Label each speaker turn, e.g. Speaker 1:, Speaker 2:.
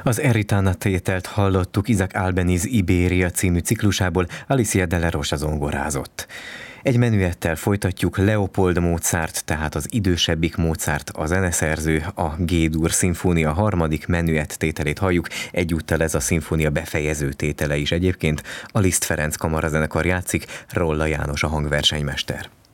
Speaker 1: Az Eritana tételt hallottuk Isaac Albeniz Ibéria című ciklusából, Alicia de la Rocha zongorázott. Egy menüettel folytatjuk, Leopold Mozart, tehát az idősebbik Mozart a zeneszerző, a G-dur szimfónia harmadik menüett tételét halljuk, egyúttal ez a szimfónia befejező tétele is egyébként. A Liszt Ferenc kamarazenekar játszik, Rolla János a hangversenymester.